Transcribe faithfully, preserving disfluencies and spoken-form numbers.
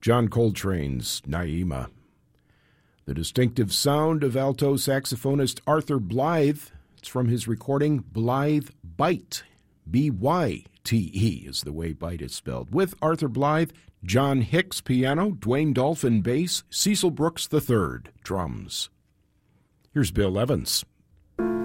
John Coltrane's Naima. The distinctive sound of alto saxophonist Arthur Blythe. It's from his recording Blythe Bite. B Y T E is the way bite is spelled. With Arthur Blythe, John Hicks piano, Dwayne Dolphin bass, Cecil Brooks the third drums. Here's Bill Evans.